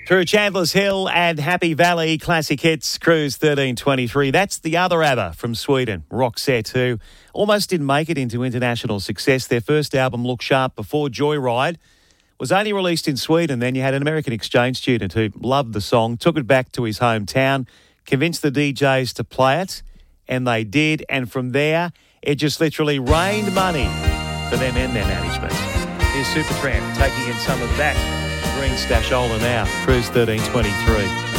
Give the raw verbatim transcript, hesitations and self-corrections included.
Through Chandler's Hill and Happy Valley Classic Hits, Cruise thirteen twenty-three. That's the other ABBA from Sweden, Roxette, who almost didn't make it into international success. Their first album, Look Sharp Before Joyride, was only released in Sweden. Then you had an American exchange student who loved the song, took it back to his hometown, convinced the D Js to play it, and they did. And from there, it just literally rained money for them and their management. Here's Supertramp taking in some of that green stashola now. Cruise thirteen twenty-three.